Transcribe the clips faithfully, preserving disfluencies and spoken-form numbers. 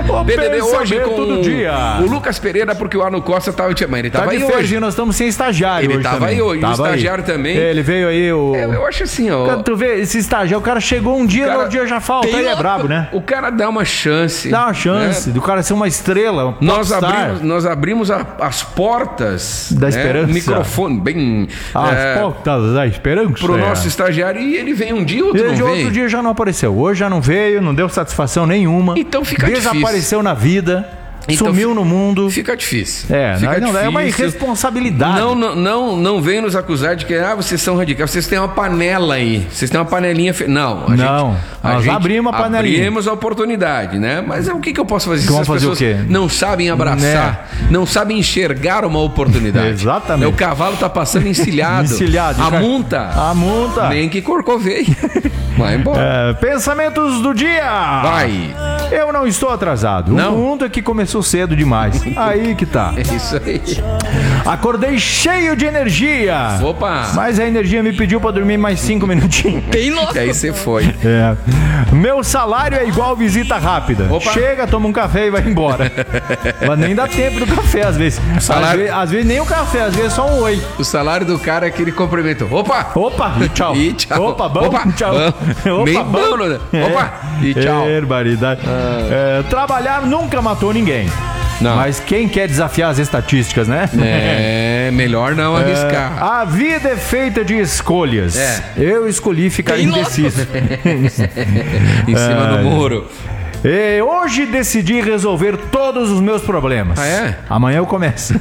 O P D D hoje com todo dia. o Lucas Pereira, porque o Arno Costa tava... Mas ele tava tá aí hoje. hoje. Nós estamos sem estagiário Ele hoje tava também. aí hoje, tava o estagiário aí. também. Ele veio aí, o... É, eu acho assim, ó... Cara, tu vê, esse estagiário, o cara chegou um dia, cara, no outro dia já falta, aí é brabo, né? O cara dá uma chance. Dá uma chance né? do cara ser uma estrela, um Nós abrimos, nós abrimos a, as portas... Da né? esperança. O microfone, bem... As é, portas da esperança. pro nosso estagiário, e ele vem um dia, outro E não de vem. outro dia já não apareceu. Hoje já não veio, não deu satisfação nenhuma. Então fica Desapareceu difícil. na vida, Então sumiu fi- no mundo. Fica difícil. É, fica não, não, é uma difícil. irresponsabilidade. Não, não, não, não vem nos acusar de que ah, vocês são radicais. Vocês têm uma panela aí. Vocês têm uma panelinha. Fe... Não, a Não, gente, a nós gente abrimos a panelinha. Abrimos a oportunidade, né? Mas é, o que, que eu posso fazer? Se Vamos as fazer pessoas o quê? não sabem abraçar, não sabem enxergar uma oportunidade. Exatamente. O cavalo tá passando encilhado. Encilhado, A cara. multa. A multa. Nem que corcoveie. Vai embora. É, pensamentos do dia. Vai. Eu não estou atrasado. Não? O mundo é que começou cedo demais. Aí que tá. É isso aí. Acordei cheio de energia. Opa. Mas a energia me pediu pra dormir mais cinco minutinhos. Bem louco. E aí você foi. É. Meu salário é igual visita rápida. Opa. Chega, toma um café e vai embora. Mas nem dá tempo do café, às vezes. Salário- Às, vezes às vezes nem o café, às vezes só um oi. O salário do cara é aquele cumprimento. Opa! Opa, e tchau. E tchau. Opa, bom, Opa, tchau. bom. Opa, Bem bom. bom, né? Opa, É. e tchau. Barbaridade. É, trabalhar nunca matou ninguém. Não. Mas quem quer desafiar as estatísticas, né? É, melhor não arriscar. A vida é feita de escolhas. É. Eu escolhi ficar indeciso. Em cima do muro. E hoje decidi resolver todos os meus problemas. Ah, é? Amanhã eu começo.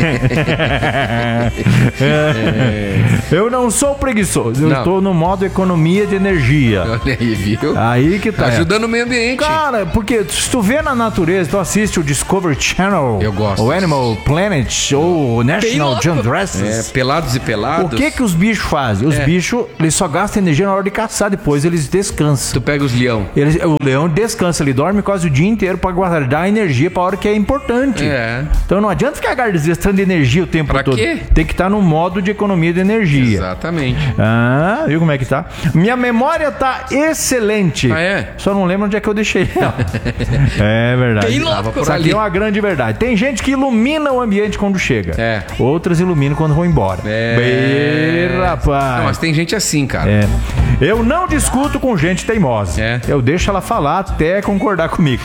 Eu não sou preguiçoso. Eu Não. estou no modo economia de energia. Olha aí, viu? Aí que tá. Ajudando o meio ambiente. Cara, porque se tu vê na natureza, tu assiste o Discovery Channel, Eu gosto. o Animal Planet, ou o National louco. Geographic. É, pelados e pelados. O que que os bichos fazem? Os É. bichos, eles só gastam energia na hora de caçar, depois eles descansam. Tu pega os leão. Eles, o leão descansa, ele dorme quase o dia inteiro pra guardar energia pra hora que é importante. É. Então não adianta ficar gastando energia o tempo Pra todo. quê? Tem que estar no modo de economia de energia. Exatamente. Ah, viu como é que tá? Minha memória tá excelente. Ah, é? Só não lembro onde é que eu deixei ela. É verdade. Bem louco. Tava por Isso aqui ali. é uma grande verdade. Tem gente que ilumina o ambiente quando chega. É. Outras iluminam quando vão embora. É. Bem, rapaz. Não, mas tem gente assim, cara. É. Eu não discuto com gente teimosa. É. Eu deixo ela falar até concordar comigo.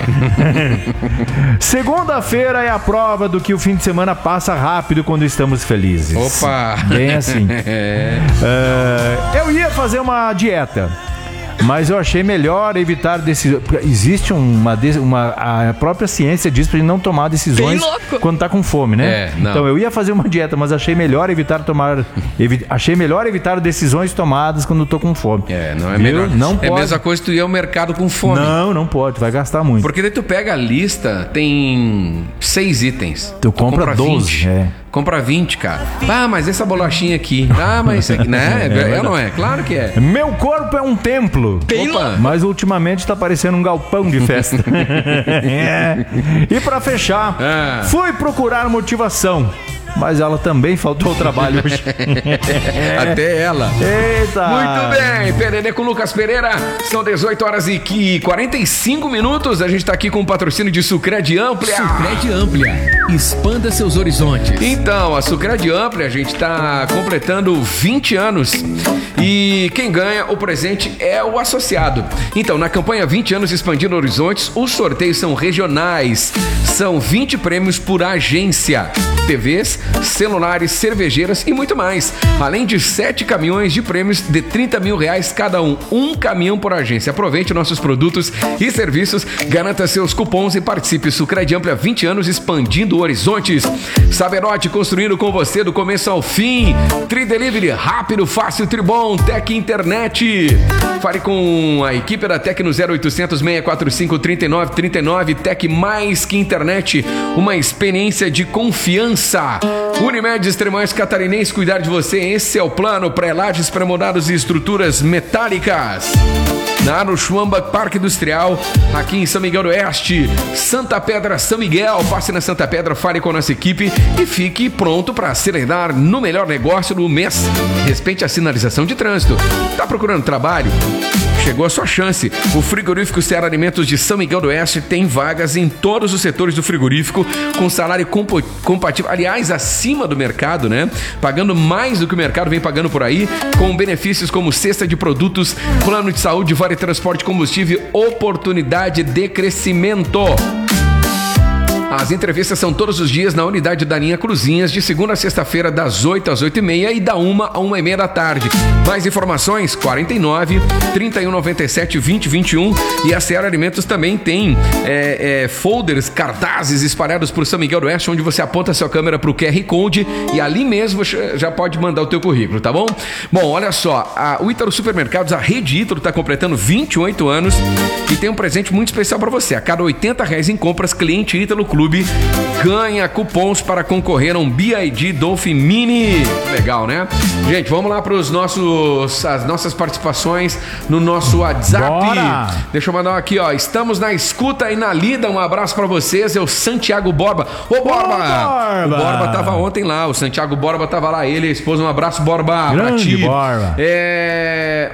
Segunda-feira é a prova do que o fim de semana passa rápido quando estamos felizes. Opa! Bem assim. É. É, eu ia fazer uma dieta, mas eu achei melhor evitar decisões. Existe uma, de- uma. A própria ciência diz pra gente não tomar decisões Bem louco. quando tá com fome, né? É, não. Então eu ia fazer uma dieta, mas achei melhor evitar tomar. evi- achei melhor evitar decisões tomadas quando tô com fome. É, não é Viu? melhor. Não é pode. a mesma coisa que tu ir ao mercado com fome. Não, não pode, vai gastar muito. Porque daí tu pega a lista, tem seis itens. Tu compra doze, vinte. é. Compra vinte, cara. Ah, mas essa bolachinha aqui. Ah, mas isso aqui. Né? É, é ou não é? Claro que é. Meu corpo é um templo. Opa. Mas ultimamente tá parecendo um galpão de festa. É. E pra fechar, Ah. fui procurar motivação. Mas ela também faltou ao trabalho hoje. Até ela. Eita! Muito bem, P D D com Lucas Pereira. São dezoito horas e quarenta e cinco minutos. A gente tá aqui com o patrocínio de Sucred Amplia. Sucred Amplia. Expanda seus horizontes. Então, a Sucred Amplia, a gente tá completando vinte anos. E quem ganha o presente é o associado. Então, na campanha vinte anos Expandindo Horizontes, os sorteios são regionais. São vinte prêmios por agência. T Vs, celulares, cervejeiras e muito mais. Além de sete caminhões de prêmios de trinta mil reais cada um. Um caminhão por agência. Aproveite nossos produtos e serviços, garanta seus cupons e participe. Sucred Amplia, vinte anos expandindo horizontes. Saberote, construindo com você do começo ao fim. Tri Delivery, rápido, fácil, tribom, Tec Internet. Fale com a equipe da Tec no zero oitocentos, seis quatro cinco, três nove três nove. Tec mais que internet, uma experiência de confiança. Unimed Extremais Catarinense, cuidar de você, esse é o plano. Pré-lajes, pré-moldados e estruturas metálicas. Na Aruxuamba, Parque Industrial, aqui em São Miguel do Oeste, Santa Pedra, São Miguel. Passe na Santa Pedra, fale com a nossa equipe e fique pronto para acelerar no melhor negócio do mês. Respeite a sinalização de trânsito. Tá procurando trabalho? chegou a sua chance. O frigorífico Seara Alimentos de São Miguel do Oeste tem vagas em todos os setores do frigorífico, com salário compo- compatível, aliás, acima do mercado, né? Pagando mais do que o mercado vem pagando por aí, com benefícios como cesta de produtos, plano de saúde, vale transporte, combustível, oportunidade de crescimento. As entrevistas são todos os dias na unidade da linha Cruzinhas, de segunda a sexta-feira, das oito às oito e meia e da uma a uma e meia da tarde. Mais informações, quarenta e nove, trinta e um, noventa e sete, vinte, vinte e um. E a Seara Alimentos também tem é, é, folders, cartazes espalhados por São Miguel do Oeste, onde você aponta a sua câmera para o Q R Code e ali mesmo você já pode mandar o teu currículo, tá bom? Bom, olha só, a, o Ítalo Supermercados, a Rede Ítalo, está completando vinte e oito anos e tem um presente muito especial para você. A cada oitenta reais em compras, cliente Ítalo Clube ganha cupons para concorrer a um B I D Dolphin Mini. Legal, né? Gente, vamos lá para os nossos, as nossas participações no nosso WhatsApp. Bora! Deixa eu mandar aqui, ó. Estamos na escuta e na lida. Um abraço para vocês. É o Santiago Borba. Ô, Borba! Borba! O Borba tava ontem lá. O Santiago Borba tava lá. Ele e a esposa. Um abraço, Borba. Grande pra ti. Borba. É...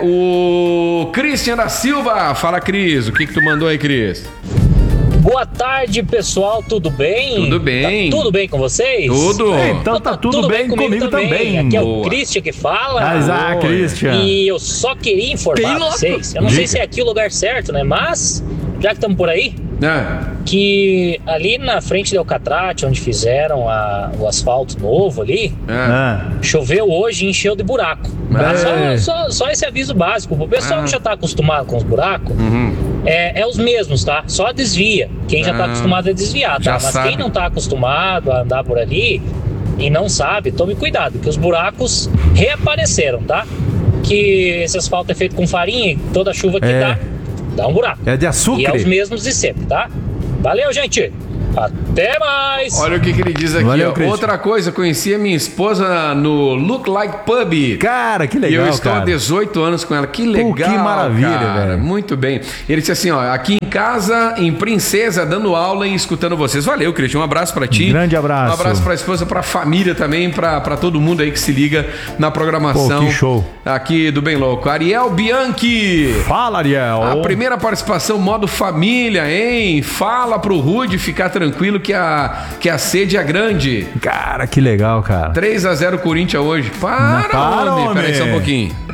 O Christian da Silva. Fala, Cris. O que que tu mandou aí, Cris? Boa tarde, pessoal, tudo bem? Tudo bem. Tá tudo bem com vocês? Tudo. Então tá tudo, bem comigo também. Aqui é o Boa. Christian que fala. Ah, Christian. E eu só queria informar vocês, eu não Diga. sei se é aqui o lugar certo, né? Mas, já que estamos por aí, Ah. que ali na frente da Alcatrate, onde fizeram a- o asfalto novo ali, Ah. Ah, choveu hoje e encheu de buraco. Tá? É. Só, só, só esse aviso básico. Pro pessoal Ah. que já tá acostumado com os buracos, Uhum. é, é os mesmos, tá? Só desvia. Quem já tá Ah. acostumado a desviar, Já tá? Mas sabe. quem não tá acostumado a andar por ali e não sabe, tome cuidado, que os buracos reapareceram, tá? Que esse asfalto é feito com farinha e toda chuva que É. dá, dá um buraco. é de E é açúcar. os mesmos de sempre, tá? Valeu, gente! Até mais! Olha o que, que ele diz aqui, Valeu, ó. Christian. Outra coisa, conheci a minha esposa no Look Like Pub. Cara, que E legal, eu estou há cara. dezoito anos com ela. Que legal, que maravilha, cara. velho. Muito bem. Ele disse assim, ó, aqui em casa, em Princesa, dando aula e escutando vocês. Valeu, Cristian. Um abraço pra ti. Grande abraço. Um abraço pra esposa, pra família também, pra, pra todo mundo aí que se liga na programação. Pô, que show. Aqui do Bem Louco. Ariel Bianchi. Fala, Ariel. A primeira participação modo família, hein? Fala pro Rude ficar tranquilo que a, que a sede é grande. Cara, que legal, cara. três a zero Corinthians hoje. Para, Não, para, homem. Peraí só um homem. pouquinho.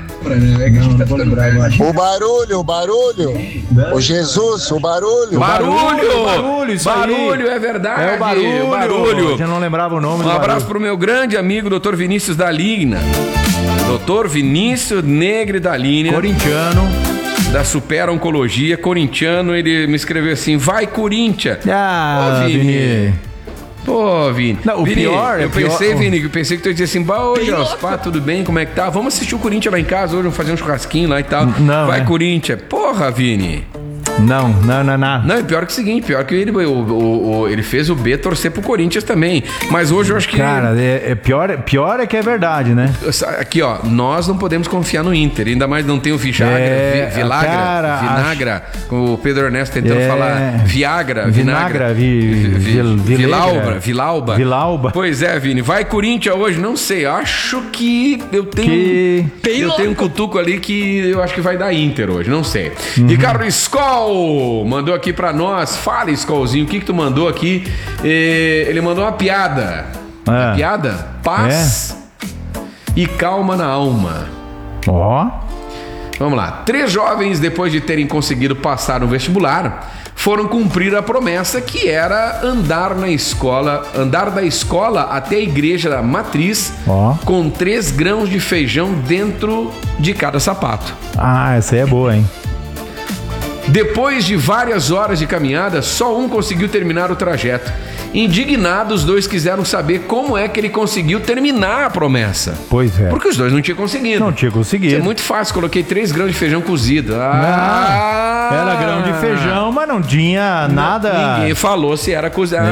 O barulho, o barulho. O Jesus, o barulho. Barulho! barulho, isso aí. Barulho, é verdade. É o barulho. o barulho. Já não lembrava o nome Um do abraço barulho. pro meu grande amigo, doutor Vinícius da Linha. doutor Vinícius Negre da Linha. Corintiano. Da Super Oncologia, corintiano. Ele me escreveu assim: vai, Corinthians! Ah, Ô, Vini. Vini. Pô, Vini. Não, o Vini, pior é eu pior- pensei, Vini, eu pensei que tu ia dizer assim, bah, hoje, ó, pá, tudo bem, como é que tá? Vamos assistir o Corinthians lá em casa hoje, vamos fazer um churrasquinho lá e tal. Não, Vai, né? Corinthians. Porra, Vini. Não, não, não, não. Não, e pior que o seguinte, pior que ele, o, o- o- ele fez o B torcer pro Corinthians também. Mas hoje eu acho que... Cara, é, é pior, pior é que é verdade, né? Aqui, ó, nós não podemos confiar no Inter. Ainda mais não tem o Vijagra, É, vi, Vilagra, cara, Vinagra. O Pedro Ernesto tentando É. falar Viagra, Vinagra, Vinagra. vi- vil- Vilegra. Vilauba, Vilauba. Vilauba. Pois é, Vini. Vai Corinthians hoje? Não sei. Acho que eu tenho... Que- Eu tenho um cutuco ali que eu acho que vai dar Inter hoje. Não sei. Uhum. Ricardo Skol mandou aqui pra nós. Fala, Skolzinho. O que que tu mandou aqui? Eh, Ele mandou uma piada. É. A piada? Paz e calma na alma. Ó. Vamos lá. Três jovens, depois de terem conseguido passar no vestibular, foram cumprir a promessa que era andar na escola, andar da escola até a igreja da matriz Ó. com três grãos de feijão dentro de cada sapato. Ah, essa aí é boa, hein? Depois de várias horas de caminhada, só um conseguiu terminar o trajeto. Indignados, os dois quiseram saber como é que ele conseguiu terminar a promessa. Pois é. Porque os dois não tinham conseguido. Não tinha conseguido. Isso é muito fácil, coloquei três grãos de feijão cozido. Ah, Ah, era grão de feijão, mas não tinha nada. Ninguém falou se era cozido.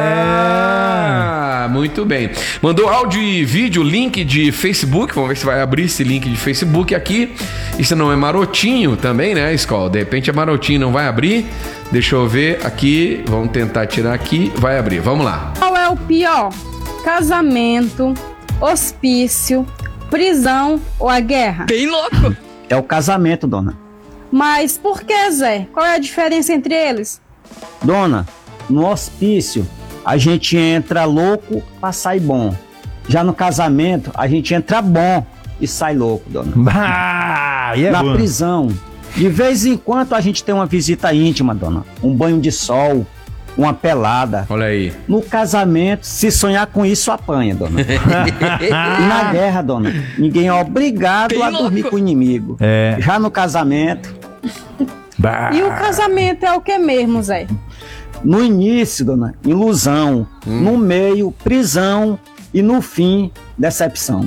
Ah, muito bem. Mandou áudio e vídeo, link de Facebook. Vamos ver se vai abrir esse link de Facebook aqui. Isso não é marotinho também, né, Skol? De repente é marotinho, não vai abrir. Deixa eu ver aqui. Vamos tentar tirar aqui. Vai abrir. Vamos lá. Qual é o pior? Casamento, hospício, prisão ou a guerra? É o casamento, dona. Mas por que, Zé? Qual é a diferença entre eles? Dona, no hospício, a gente entra louco pra sair bom. Já no casamento, a gente entra bom e sai louco, dona. Bah, e é Na bom. prisão, de vez em quando a gente tem uma visita íntima, dona. Um banho de sol, uma pelada. Olha aí. No casamento, se sonhar com isso, apanha, dona. E na guerra, dona, ninguém é obrigado Bem a dormir louco. com o inimigo. É. Já no casamento, Bah. E o casamento é o que mesmo, Zé? no início, dona, ilusão. No meio, prisão. E no fim, decepção.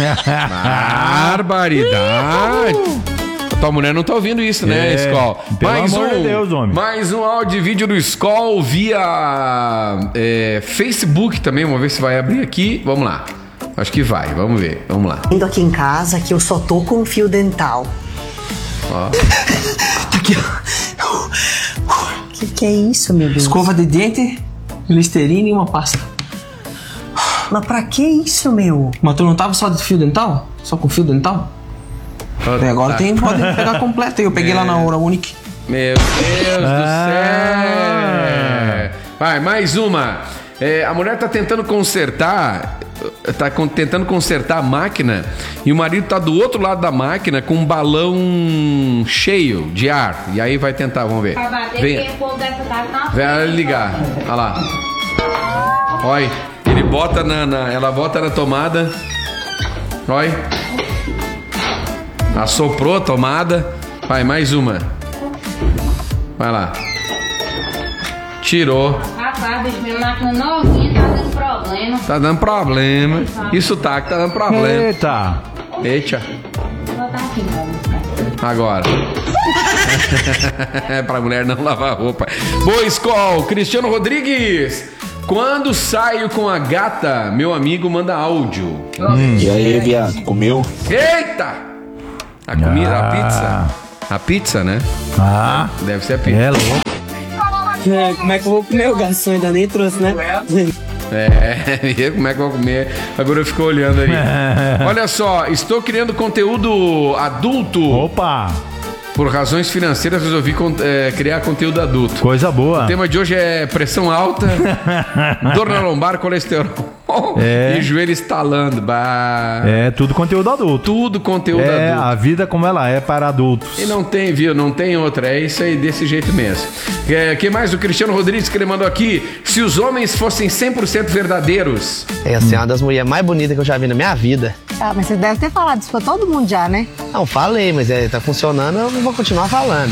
Barbaridade! Tua mulher não tá ouvindo isso, né, É, Skol? pelo Mais amor um, de Deus, homem. mais um áudio e vídeo do Skol via é, Facebook também. Vamos ver se vai abrir aqui. Vamos lá. Acho que vai. Vamos ver. Vamos lá. Indo aqui em casa que eu só tô com fio dental. Ó. Tá aqui, ó. Que que é isso, meu Deus? Escova de dente, Listerine e uma pasta. Mas pra que isso, meu? Mas tu não tava só de fio dental? Só com fio dental? É, agora tem, pode pegar completo. Eu peguei lá na Hora Unique. Meu Deus Ah. do céu! Vai, mais uma. É, a mulher tá tentando consertar, tá con- tentando consertar a máquina e o marido tá do outro lado da máquina com um balão cheio de ar. E aí vai tentar, vamos ver. Vem, vai ligar. Olha lá. Olha, ele bota na, na- ela bota na tomada. Olha. Assoprou a tomada. Vai, mais uma. Vai lá. Tirou. Rapaz, bicho, minha máquina novinha tá dando problema. Tá dando problema. Isso tá, que tá dando problema. Eita. Eita. Vou botar aqui, vamos. Agora. É pra mulher não lavar roupa. Boa, Skol. Cristiano Rodrigues. Quando saio com a gata, meu amigo manda áudio. E aí, viado, comeu? Eita! A comida, a Ah. pizza. A pizza, né? Ah, Deve ser a pizza. é louco. É, como é que eu vou comer? O garçom ainda nem trouxe, né? É, como é que eu vou comer? Agora eu fico olhando aí. Olha só, estou criando conteúdo adulto. Opa, Por razões financeiras, resolvi con- é, criar conteúdo adulto. coisa boa. O tema de hoje é pressão alta, dor na lombar, colesterol É. e joelho estalando. Bah. É tudo conteúdo adulto. Tudo conteúdo É adulto. a vida como ela é para adultos. E não tem, viu? Não tem outra. É isso aí, desse jeito mesmo. É, que mais? O Cristiano Rodrigues que ele mandou aqui. Se os homens fossem cem por cento verdadeiros. Essa é uma das mulheres mais bonitas que eu já vi na minha vida. Ah, mas você deve ter falado isso pra todo mundo já, né? Não, falei, mas é, tá funcionando, eu vou continuar falando.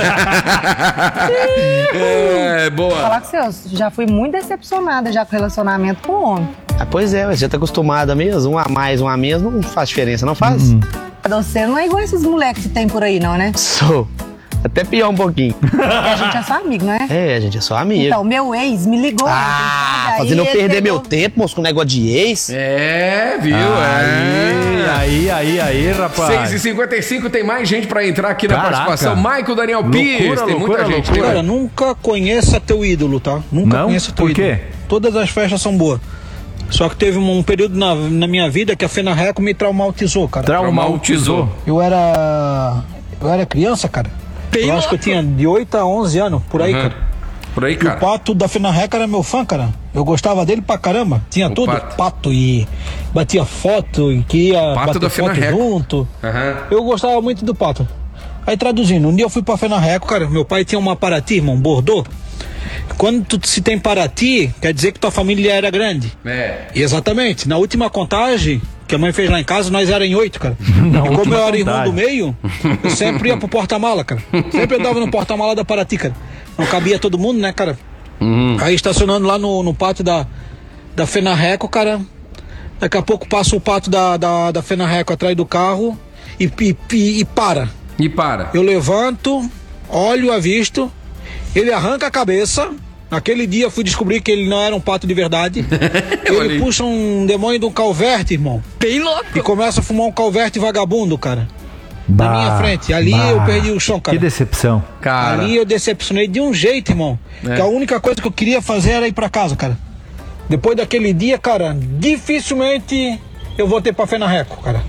É, boa. Falar com você, eu já fui muito decepcionada já com relacionamento com homem. Ah, pois é, mas você tá acostumada mesmo, um a mais, um a menos, não faz diferença, não faz? Você não é igual esses moleques que tem por aí, não, né? Sou. Até pior um pouquinho. Porque a gente é só amigo, não é? É, a gente é só amigo. Então, meu ex me ligou. ah, ontem, fazendo eu aí perder ele meu pegou- tempo, moço, com negócio de ex. É, viu? Aí, é. aí, aí, aí, rapaz. seis e cinquenta e cinco tem mais gente pra entrar aqui na Caraca. participação. Michael Daniel Pires, Loucura, tem muita loucura, gente. loucura. Tem Cara, mais. nunca conheça teu ídolo, tá? Nunca Não? conheça teu Por ídolo. quê? Todas as festas são boas. Só que teve um, um período na, na minha vida que a Fenarreco me traumatizou, cara. Traumatizou. Eu era. Eu era criança, cara. Eu acho que eu tinha de oito a onze anos, por aí, Uhum. cara. Por aí, E o cara. Pato da Fenarreco era meu fã, cara. Eu gostava dele pra caramba. Tinha O tudo. Pato. Pato. e batia foto e que ia Pato bater da foto Fenarreco. junto. Aham. Eu gostava muito do Pato. Aí traduzindo, um dia eu fui pra Fenarreco, cara. Meu pai tinha uma Paraty, irmão, Bordeaux. Quando tu se tem Paraty, quer dizer que tua família era grande. É. Exatamente. Na última contagem que a mãe fez lá em casa, nós éramos em oito, cara. Na E como última eu era irmão contagem. do meio, eu sempre ia pro porta-mala, cara. Sempre andava no porta-mala da Paraty, cara. Não cabia todo mundo, né, cara? Aí estacionando lá no, no pátio da, da Fenarreco, cara. Daqui a pouco passa o pato da, da, da Fenarreco atrás do carro e, e, e, e para. E para. Eu levanto, olho, avisto, ele arranca a cabeça. Naquele dia eu fui descobrir que ele não era um pato de verdade. Olha Ele aí. puxa um demônio de um calverte, irmão. Bem louco. E começa a fumar um calverte vagabundo, cara. Na Bah, minha frente. Ali bah. eu perdi o chão, cara. Que decepção. Cara. Ali eu decepcionei de um jeito, irmão. É. Que a única coisa que eu queria fazer era ir pra casa, cara. Depois daquele dia, cara, dificilmente eu voltei pra Fenarreco, cara.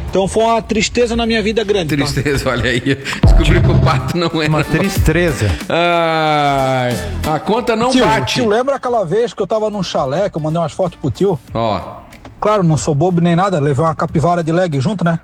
Então foi uma tristeza na minha vida grande. Tristeza, tá? Olha aí. Descobri que o pato não é. Uma tristeza. Ai, a conta não tio, bate. Tio, lembra aquela vez que eu tava num chalé, que eu mandei umas fotos pro tio? Ó. Claro, não sou bobo nem nada, levei uma capivara de leg junto, né?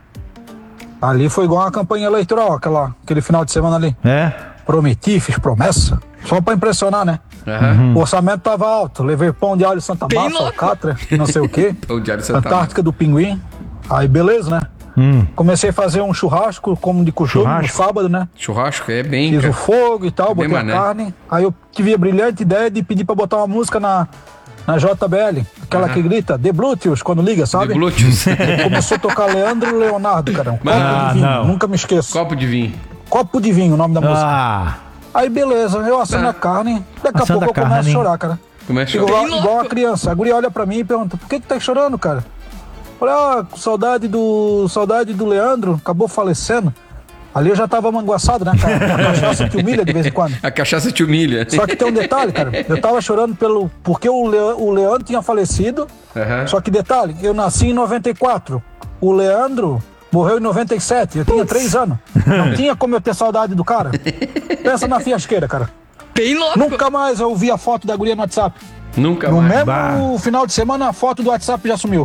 Ali foi igual uma campanha eleitoral, aquela, aquele final de semana ali. É? Prometi, fiz promessa, só pra impressionar, né? Uhum. O orçamento tava alto, levei pão de alho Santa Massa, alcatra, não sei o quê. Pão de alho Santa Antártica do Pinguim. Aí beleza, né? Hum. Comecei a fazer um churrasco, como de costume, no sábado, né? Churrasco é bem... Fiz cara. o fogo e tal, botei a carne. Aí eu tive a brilhante ideia de pedir pra botar uma música na, na J B L. Aquela uhum. que grita, The Bluetooth, quando liga, sabe? The Bluetooth. Começou a tocar Leandro Leonardo, cara. Um copo ah, de vinho, não. nunca me esqueço. Copo de vinho. Copo de vinho, o nome da música. Ah. Aí beleza, eu assando ah. a carne, daqui a Assando pouco eu a começo carne. a chorar, cara. Começa a chorar. Igual, igual a criança. A guria olha pra mim e pergunta, por que que tá chorando, cara? Falei, ah, saudade do, saudade do Leandro, acabou falecendo. Ali eu já tava manguaçado, né, cara? A cachaça te humilha de vez em quando. A cachaça te humilha. Só que tem um detalhe, cara. Eu tava chorando pelo, porque o, Le, o Leandro tinha falecido. Uhum. Só que detalhe, eu nasci em noventa e quatro. O Leandro morreu em noventa e sete. Eu tinha três anos. Não tinha como eu ter saudade do cara. Pensa na fiasqueira, cara. Bem louco. Nunca mais eu vi a foto da guria no WhatsApp. Nunca no mais. No mesmo bah. final de semana, a foto do WhatsApp já sumiu.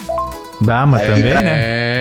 Dá, mas é, também, né?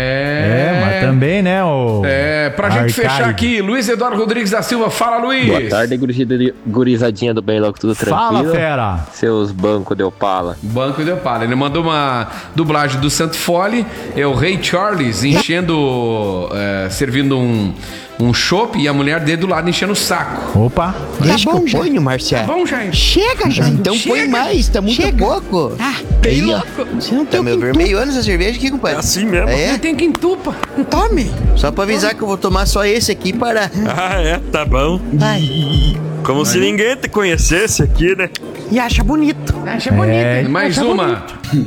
É, é, mas também, né? O é, pra gente arcade. fechar aqui, Luiz Eduardo Rodrigues da Silva. Fala, Luiz. Boa tarde, gurizadinha do Bem Louco, tudo tranquilo? Fala, fera. Seus bancos de Opala. Banco de Opala. Ele mandou uma dublagem do Santo Fole. É o Rei Charles enchendo, é, servindo um... um chopp e a mulher dele do lado enchendo o saco. Opa. Deixa tá bom, que eu ponho, Marcia. Tá bom, Jair. Chega, Jair. Então Chega. põe mais, tá muito Chega. pouco. Ah, bem louco. Você não tem tá meu vermelho essa cerveja aqui, compadre. É assim mesmo. É? Tem que entupa. Tome. Só pra avisar que eu vou tomar só esse aqui para... Ah, é? Tá bom. Vai. Como Vai. se ninguém te conhecesse aqui, né? E acha bonito. Acha bonito. É. Mais acha uma.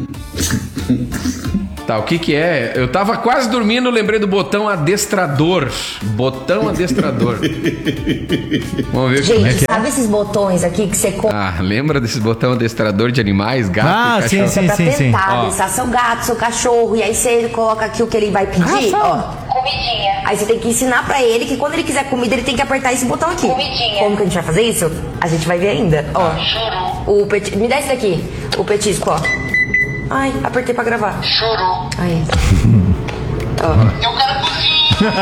Tá, o que que é? Eu tava quase dormindo, lembrei do botão adestrador. Botão adestrador. Vamos ver Gente, como é que é. sabe esses botões aqui que você compra? Ah, lembra desses botão adestrador de animais, gato ah, e cachorro? sim, sim, pra sim, tentar sim. adestrar seu gato, seu cachorro, e aí você coloca aqui o que ele vai pedir, ah, ó. Comidinha. Aí você tem que ensinar pra ele que quando ele quiser comida, ele tem que apertar esse botão aqui. Comidinha. Como que a gente vai fazer isso? A gente vai ver ainda, ó. Churu. O peti... Me dá esse daqui, o petisco, ó. Ai, apertei pra gravar. Churu. Aí. Ó. Eu quero cozinha.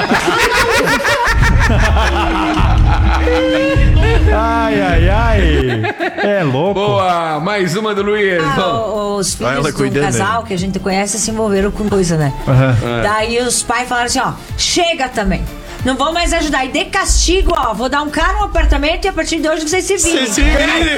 Ai, ai, ai. É louco. Boa, mais uma do Luiz. Ah, os filhos do casal que a gente conhece se envolveram com coisa, né? Uhum. Daí os pais falaram assim, ó, chega também. Não vou mais ajudar. E de castigo, ó, vou dar um cara um apartamento e a partir de hoje vocês se virem. Vocês se virem.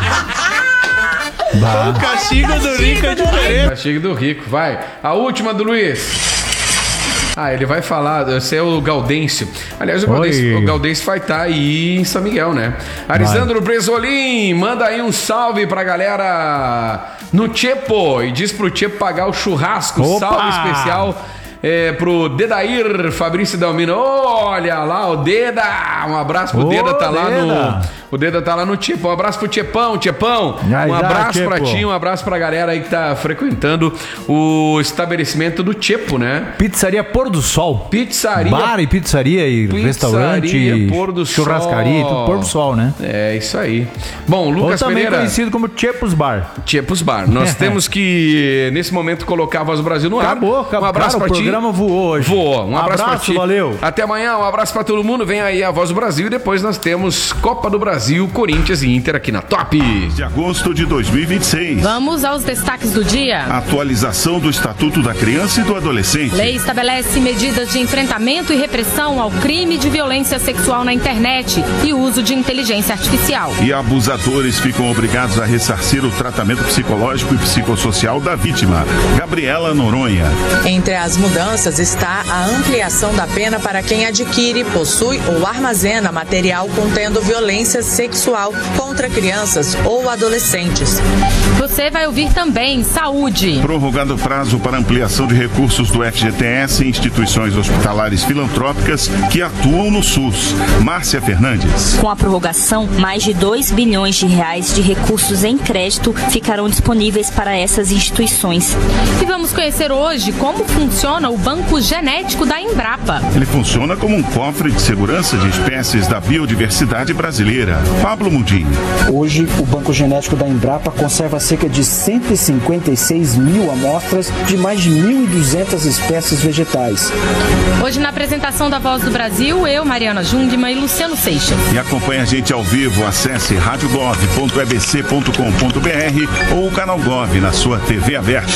O castigo do rico é diferente. Castigo do rico, vai. A última do Luiz. Ah, ele vai falar, esse é o Gaudêncio. Aliás, o Gaudêncio, o Gaudêncio vai estar aí em São Miguel, né? Arisandro Bresolim, manda aí um salve pra galera no Chepo e diz pro Chepo pagar o churrasco. Opa! Salve especial. É, pro Dedair Fabrício Dalmino. Olha lá, o Deda. Um abraço pro Ô, Deda, tá lá Deda. no. O Deda tá lá no Tipo. Um abraço pro Tchepão, Tchepão. Ai, Um já, abraço Tchepo. pra ti, um abraço pra galera aí que tá frequentando o estabelecimento do Tipo, né? Pizzaria Pôr do Sol. Pizzaria. Bar e pizzaria e Pizzaria, restaurante. Pôr do Sol. Churrascaria e tudo Pôr do Sol, né? É, isso aí. Bom, Lucas Ou também Pereira. conhecido como Chepos Bar. Chepos Bar. Nós temos que, nesse momento, colocar a Voz do Brasil no ar. Acabou, acabou. Um abraço Cara, pra o ti. programa voou hoje. Voou. Um abraço, Abraço, pra ti. valeu. Até amanhã, um abraço pra todo mundo. Vem aí a Voz do Brasil e depois nós temos Copa do Brasil, Corinthians e Inter aqui na Top. De agosto de dois mil e vinte e seis. Vamos aos destaques do dia. Atualização do Estatuto da Criança e do Adolescente. Lei estabelece medidas de enfrentamento e repressão ao crime de violência sexual na internet e uso de inteligência artificial. E abusadores ficam obrigados a ressarcir o tratamento psicológico e psicossocial da vítima. Gabriela Noronha. Entre as mudanças está a ampliação da pena para quem adquire, possui ou armazena material contendo violência sexual contra crianças ou adolescentes. Você vai ouvir também saúde. Prorrogado o prazo para ampliação de recursos do F G T S em instituições hospitalares filantrópicas que atuam no SUS. Márcia Fernandes. Com a prorrogação, mais de dois bilhões de reais de recursos em crédito ficarão disponíveis para essas instituições. E vamos conhecer hoje como funciona o Banco Genético da Embrapa. Ele funciona como um cofre de segurança de espécies da biodiversidade brasileira. Pablo Mundim. Hoje, o Banco Genético da Embrapa conserva cerca de cento e cinquenta e seis mil amostras de mais de mil e duzentas espécies vegetais. Hoje, na apresentação da Voz do Brasil, eu, Mariana Jungmann e Luciano Seixas. E acompanhe a gente ao vivo, acesse rádio gov ponto e b c ponto com ponto b r ou o canal Gov na sua T V aberta.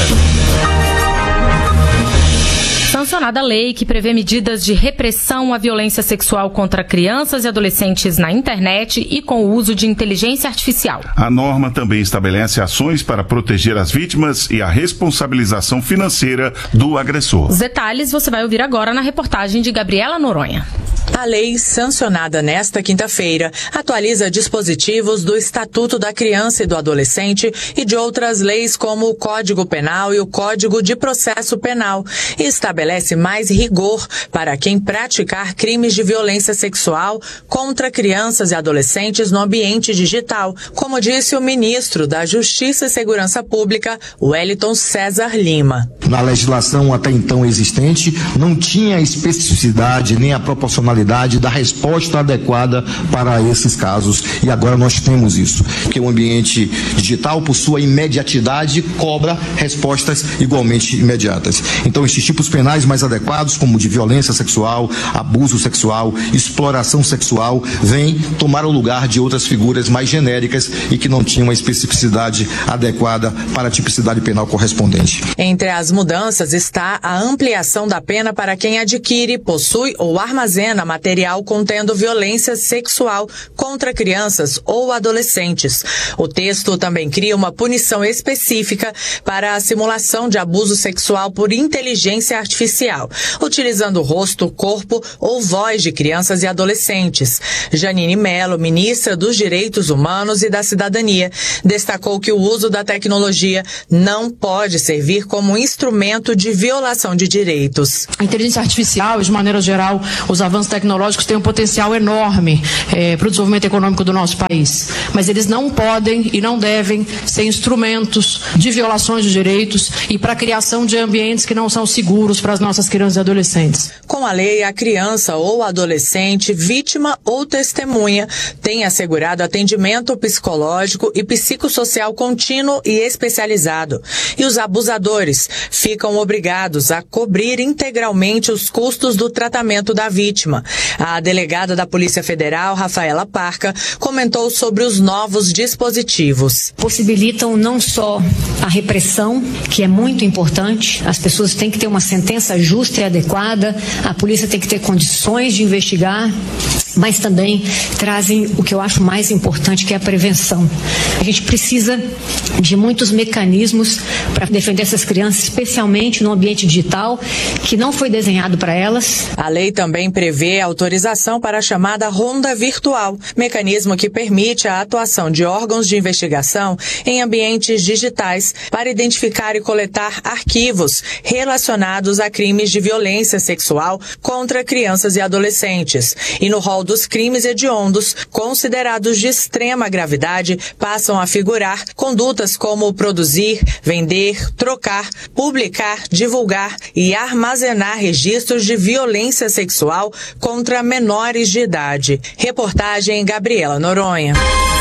Sancionada a lei que prevê medidas de repressão à violência sexual contra crianças e adolescentes na internet e com o uso de inteligência artificial. A norma também estabelece ações para proteger as vítimas e a responsabilização financeira do agressor. Os detalhes você vai ouvir agora na reportagem de Gabriela Noronha. A lei, sancionada nesta quinta-feira, atualiza dispositivos do Estatuto da Criança e do Adolescente e de outras leis como o Código Penal e o Código de Processo Penal e estabelece mais rigor para quem praticar crimes de violência sexual contra crianças e adolescentes no ambiente digital, como disse o ministro da Justiça e Segurança Pública, Wellington César Lima. Na legislação até então existente, não tinha especificidade nem a proporcionalidade da resposta adequada para esses casos, e agora nós temos isso, que o ambiente digital, por sua imediatidade, cobra respostas igualmente imediatas. Então, esses tipos penais mais adequados, como de violência sexual, abuso sexual, exploração sexual, vêm tomar o lugar de outras figuras mais genéricas e que não tinham uma especificidade adequada para a tipicidade penal correspondente. Entre as mudanças está a ampliação da pena para quem adquire, possui ou armazena material contendo violência sexual contra crianças ou adolescentes. O texto também cria uma punição específica para a simulação de abuso sexual por inteligência artificial, utilizando o rosto, corpo ou voz de crianças e adolescentes. Janine Mello, ministra dos Direitos Humanos e da Cidadania, destacou que o uso da tecnologia não pode servir como instrumento de violação de direitos. A inteligência artificial, de maneira geral, os avanços tecnológicos têm um potencial enorme é, para o desenvolvimento econômico do nosso país, mas eles não podem e não devem ser instrumentos de violações de direitos e para a criação de ambientes que não são seguros para as nossas crianças e adolescentes. Com a lei, a criança ou adolescente, vítima ou testemunha, tem assegurado atendimento psicológico e psicossocial contínuo e especializado, e os abusadores ficam obrigados a cobrir integralmente os custos do tratamento da vítima. A delegada da Polícia Federal, Rafaela Parca, comentou sobre os novos dispositivos. Possibilitam não só a repressão, que é muito importante, as pessoas têm que ter uma sentença justa e adequada, a polícia tem que ter condições de investigar, mas também trazem o que eu acho mais importante, que é a prevenção. A gente precisa de muitos mecanismos para defender essas crianças, especialmente no ambiente digital, que não foi desenhado para elas. A lei também prevê autorização para a chamada ronda virtual, mecanismo que permite a atuação de órgãos de investigação em ambientes digitais para identificar e coletar arquivos relacionados a crimes de violência sexual contra crianças e adolescentes. E no rol dos crimes hediondos, considerados de extrema gravidade, passam a figurar condutas como produzir, vender, trocar, publicar, divulgar e armazenar registros de violência sexual contra menores de idade. Reportagem Gabriela Noronha.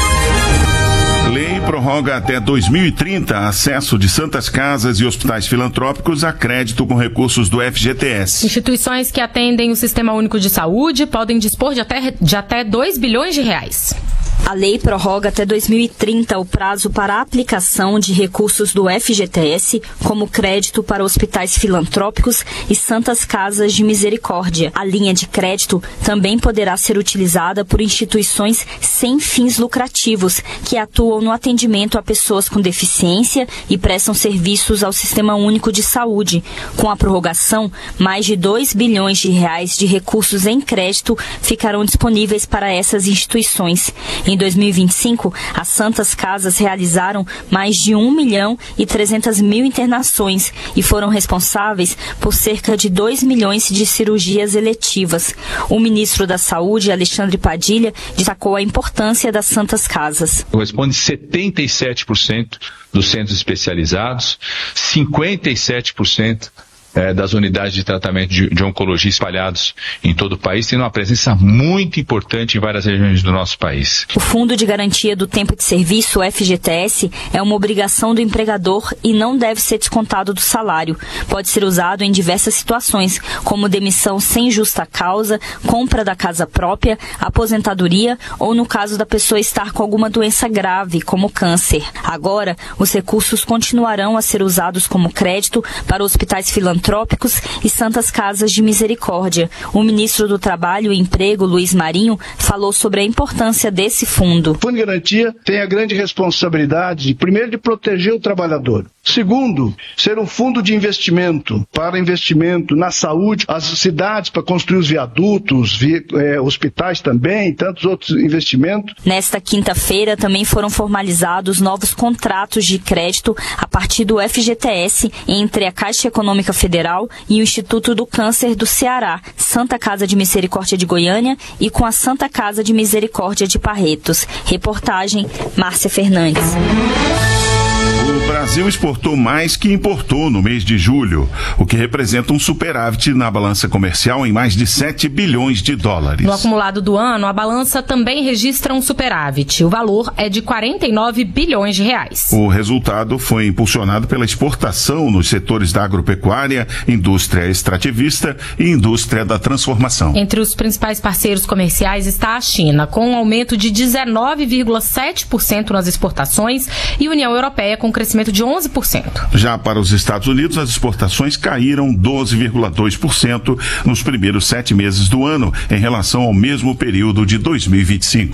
Lei prorroga até dois mil e trinta acesso de santas casas e hospitais filantrópicos a crédito com recursos do F G T S. Instituições que atendem o Sistema Único de Saúde podem dispor de até, de até dois bilhões de reais. A lei prorroga até dois mil e trinta o prazo para a aplicação de recursos do F G T S como crédito para hospitais filantrópicos e santas casas de misericórdia. A linha de crédito também poderá ser utilizada por instituições sem fins lucrativos que atuam no atendimento a pessoas com deficiência e prestam serviços ao Sistema Único de Saúde. Com a prorrogação, mais de dois bilhões de reais de recursos em crédito ficarão disponíveis para essas instituições. Em dois mil e vinte e cinco, as Santas Casas realizaram mais de um milhão e trezentas mil internações e foram responsáveis por cerca de dois milhões de cirurgias eletivas. O ministro da Saúde, Alexandre Padilha, destacou a importância das Santas Casas. Corresponde setenta e sete por cento dos centros especializados, cinquenta e sete por cento É, das unidades de tratamento de, de oncologia espalhados em todo o país, tendo uma presença muito importante em várias regiões do nosso país. O Fundo de Garantia do Tempo de Serviço, o F G T S, é uma obrigação do empregador e não deve ser descontado do salário. Pode ser usado em diversas situações, como demissão sem justa causa, compra da casa própria, aposentadoria ou no caso da pessoa estar com alguma doença grave, como câncer. Agora, os recursos continuarão a ser usados como crédito para hospitais filantrópicos e Santas Casas de Misericórdia. O ministro do Trabalho e Emprego, Luiz Marinho, falou sobre a importância desse fundo. O Fundo de Garantia tem a grande responsabilidade, primeiro, de proteger o trabalhador. Segundo, ser um fundo de investimento para investimento na saúde, as cidades para construir os viadutos, vi, é, hospitais também, e tantos outros investimentos. Nesta quinta-feira também foram formalizados novos contratos de crédito a partir do F G T S entre a Caixa Econômica Federal e o Instituto do Câncer do Ceará, Santa Casa de Misericórdia de Goiânia e com a Santa Casa de Misericórdia de Barretos. Reportagem, Márcia Fernandes. O Brasil exportou mais que importou no mês de julho, o que representa um superávit na balança comercial em mais de sete bilhões de dólares. No acumulado do ano, a balança também registra um superávit. O valor é de quarenta e nove bilhões de reais. O resultado foi impulsionado pela exportação nos setores da agropecuária, indústria extrativista e indústria da transformação. Entre os principais parceiros comerciais está a China, com um aumento de dezenove vírgula sete por cento nas exportações e a União Europeia com crescimento de onze por cento. Já para os Estados Unidos, as exportações caíram doze vírgula dois por cento nos primeiros sete meses do ano, em relação ao mesmo período de dois mil e vinte e cinco.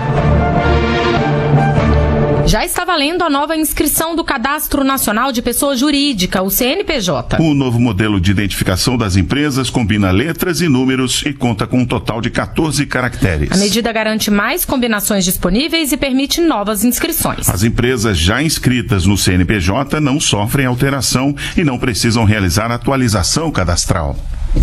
Já está valendo a nova inscrição do Cadastro Nacional de Pessoa Jurídica, o C N P J. O novo modelo de identificação das empresas combina letras e números e conta com um total de quatorze caracteres. A medida garante mais combinações disponíveis e permite novas inscrições. As empresas já inscritas no C N P J não sofrem alteração e não precisam realizar atualização cadastral.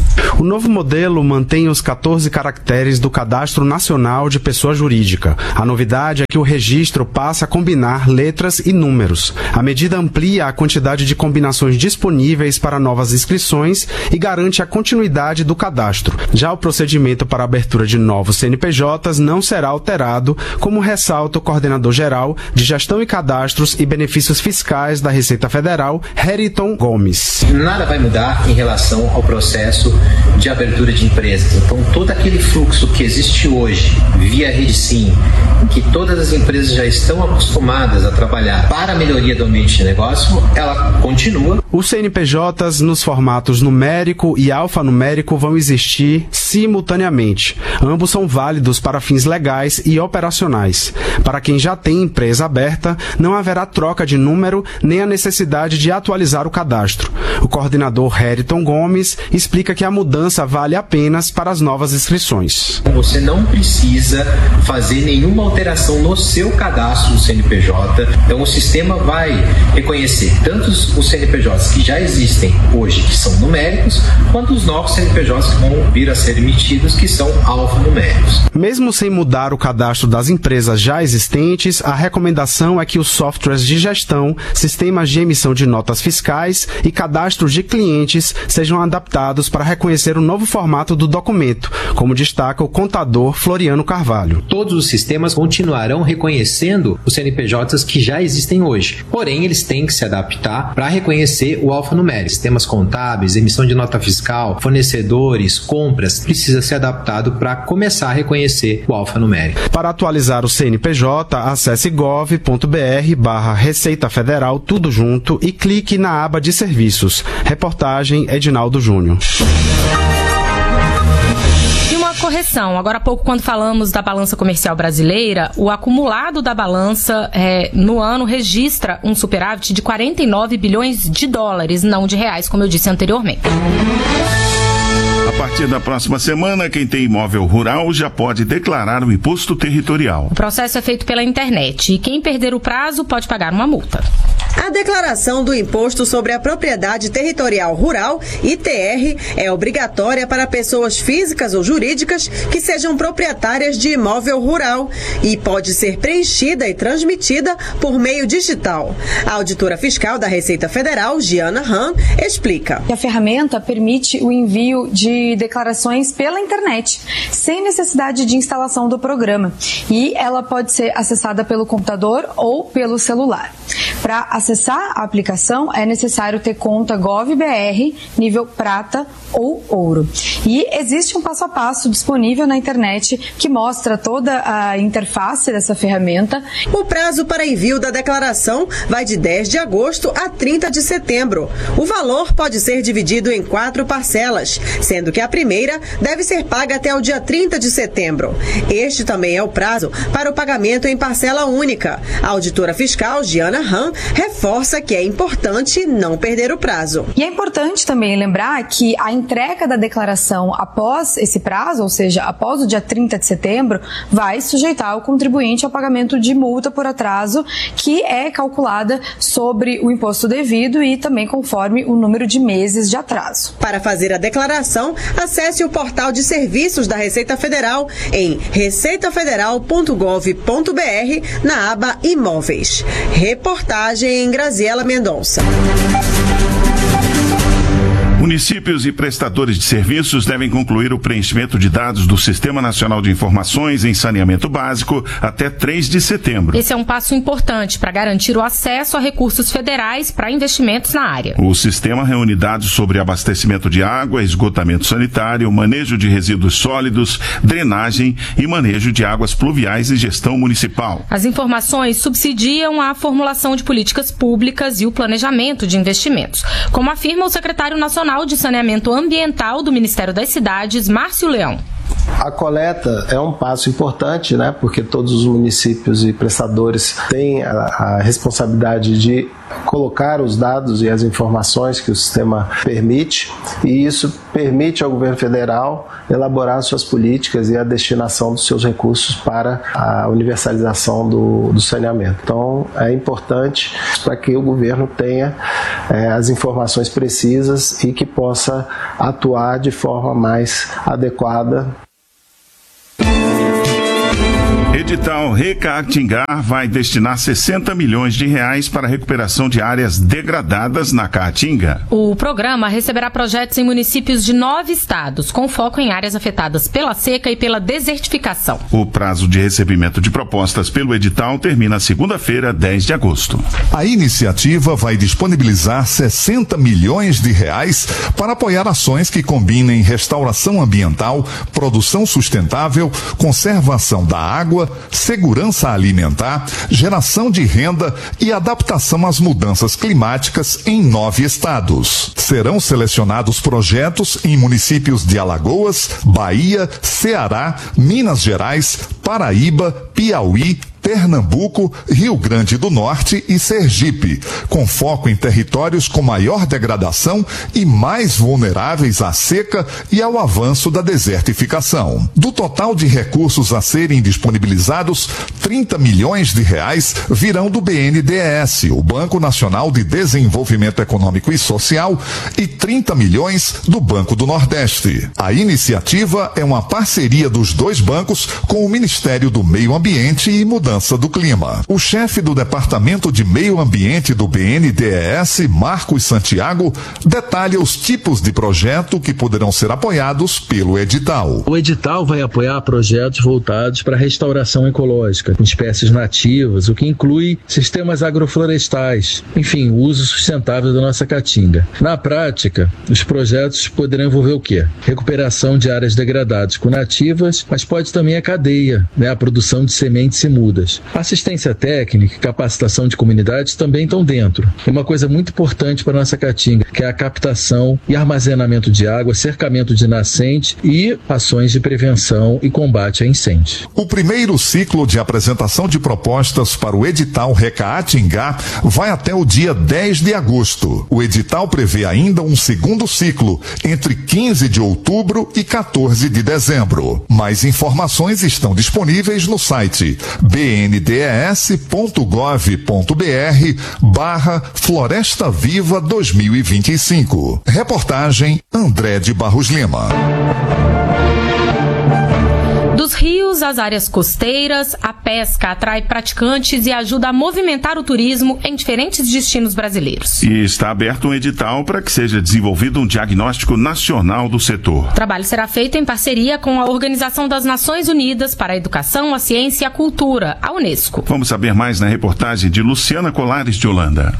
O novo modelo mantém os quatorze caracteres do Cadastro Nacional de Pessoa Jurídica. A novidade é que o registro passa a combinar letras e números. A medida amplia a quantidade de combinações disponíveis para novas inscrições e garante a continuidade do cadastro. Já o procedimento para a abertura de novos C N P Js não será alterado, como ressalta o coordenador-geral de Gestão e Cadastros e Benefícios Fiscais da Receita Federal, Heriton Gomes. Nada vai mudar em relação ao processo de abertura de empresas. Então, todo aquele fluxo que existe hoje via RedeSim, em que todas as empresas já estão acostumadas a trabalhar para a melhoria do ambiente de negócio, ela continua. Os C N P Js nos formatos numérico e alfanumérico vão existir simultaneamente. Ambos são válidos para fins legais e operacionais. Para quem já tem empresa aberta, não haverá troca de número nem a necessidade de atualizar o cadastro. O coordenador Heriton Gomes explica que a mudança vale apenas para as novas inscrições. Você não precisa fazer nenhuma alteração no seu cadastro do C N P J. Então o sistema vai reconhecer tanto os C N P Js que já existem hoje, que são numéricos, quanto os novos C N P Js que vão vir a ser emitidos, que são alfanuméricos. Mesmo sem mudar o cadastro das empresas já existentes, a recomendação é que os softwares de gestão, sistemas de emissão de notas fiscais e cadastros de clientes sejam adaptados para reconhecer o novo formato do documento, como destaca o contador Floriano Carvalho. Todos os sistemas continuarão reconhecendo os C N P Js que já existem hoje, porém eles têm que se adaptar para reconhecer o alfanumérico. Sistemas contábeis, emissão de nota fiscal, fornecedores, compras, precisa ser adaptado para começar a reconhecer o alfanumérico. Para atualizar o C N P J, acesse gov ponto br barra Receita Federal, tudo junto, e clique na aba de serviços. Reportagem Edinaldo Júnior. E uma correção, agora há pouco quando falamos da balança comercial brasileira, o acumulado da balança é, no ano registra um superávit de quarenta e nove bilhões de dólares, não de reais, como eu disse anteriormente. A partir da próxima semana, quem tem imóvel rural já pode declarar o imposto territorial. O processo é feito pela internet e quem perder o prazo pode pagar uma multa. A declaração do Imposto sobre a Propriedade Territorial Rural, I T R, é obrigatória para pessoas físicas ou jurídicas que sejam proprietárias de imóvel rural e pode ser preenchida e transmitida por meio digital. A auditora fiscal da Receita Federal, Giana Han, explica. A ferramenta permite o envio de declarações pela internet, sem necessidade de instalação do programa, e ela pode ser acessada pelo computador ou pelo celular. Para acessar a aplicação, é necessário ter conta GovBR, nível prata ou ouro. E existe um passo a passo disponível na internet que mostra toda a interface dessa ferramenta. O prazo para envio da declaração vai de dez de agosto a trinta de setembro. O valor pode ser dividido em quatro parcelas, sendo que a primeira deve ser paga até o dia trinta de setembro. Este também é o prazo para o pagamento em parcela única. A auditora fiscal, Giana Han, reforça que é importante não perder o prazo. E é importante também lembrar que a entrega da declaração após esse prazo, ou seja, após o dia trinta de setembro, vai sujeitar o contribuinte ao pagamento de multa por atraso, que é calculada sobre o imposto devido e também conforme o número de meses de atraso. Para fazer a declaração, acesse o portal de serviços da Receita Federal em receita federal ponto gov ponto br na aba Imóveis. Reportagem Graziela Mendonça. Municípios e prestadores de serviços devem concluir o preenchimento de dados do Sistema Nacional de Informações em Saneamento Básico até três de setembro. Esse é um passo importante para garantir o acesso a recursos federais para investimentos na área. O sistema reúne dados sobre abastecimento de água, esgotamento sanitário, manejo de resíduos sólidos, drenagem e manejo de águas pluviais e gestão municipal. As informações subsidiam a formulação de políticas públicas e o planejamento de investimentos, como afirma o secretário nacional de Saneamento Ambiental do Ministério das Cidades, Márcio Leão. A coleta é um passo importante, né? Porque todos os municípios e prestadores têm a, a responsabilidade de colocar os dados e as informações que o sistema permite, e isso permite ao governo federal elaborar suas políticas e a destinação dos seus recursos para a universalização do, do saneamento. Então, é importante para que o governo tenha é, as informações precisas e que possa atuar de forma mais adequada. Edital Recaatinga vai destinar sessenta milhões de reais para a recuperação de áreas degradadas na Caatinga. O programa receberá projetos em municípios de nove estados, com foco em áreas afetadas pela seca e pela desertificação. O prazo de recebimento de propostas pelo edital termina segunda-feira, dez de agosto. A iniciativa vai disponibilizar sessenta milhões de reais para apoiar ações que combinem restauração ambiental, produção sustentável, conservação da água, segurança alimentar, geração de renda e adaptação às mudanças climáticas em nove estados. Serão selecionados projetos em municípios de Alagoas, Bahia, Ceará, Minas Gerais, Paraíba, Piauí, Pernambuco, Rio Grande do Norte e Sergipe, com foco em territórios com maior degradação e mais vulneráveis à seca e ao avanço da desertificação. Do total de recursos a serem disponibilizados, trinta milhões de reais virão do B N D E S, o Banco Nacional de Desenvolvimento Econômico e Social, e trinta milhões do Banco do Nordeste. A iniciativa é uma parceria dos dois bancos com o Ministério do Meio Ambiente e Mudança do Clima. O chefe do Departamento de Meio Ambiente do B N D E S, Marcos Santiago, detalha os tipos de projeto que poderão ser apoiados pelo edital. O edital vai apoiar projetos voltados para a restauração ecológica, com espécies nativas, o que inclui sistemas agroflorestais, enfim, o uso sustentável da nossa caatinga. Na prática, os projetos poderão envolver o quê? Recuperação de áreas degradadas com nativas, mas pode também a cadeia, né, a produção de sementes e mudas. desenvolvidas. Assistência técnica e capacitação de comunidades também estão dentro. É uma coisa muito importante para a nossa caatinga, que é a captação e armazenamento de água, cercamento de nascente e ações de prevenção e combate a incêndios. O primeiro ciclo de apresentação de propostas para o edital Recaatingá vai até o dia dez de agosto. O edital prevê ainda um segundo ciclo, entre quinze de outubro e quatorze de dezembro. Mais informações estão disponíveis no site b n d e s ponto gov ponto b r barra Floresta Viva dois mil e vinte e cinco. Reportagem André de Barros Lima. Dos rios às áreas costeiras, a pesca atrai praticantes e ajuda a movimentar o turismo em diferentes destinos brasileiros. E está aberto um edital para que seja desenvolvido um diagnóstico nacional do setor. O trabalho será feito em parceria com a Organização das Nações Unidas para a Educação, a Ciência e a Cultura, a Unesco. Vamos saber mais na reportagem de Luciana Colares de Holanda.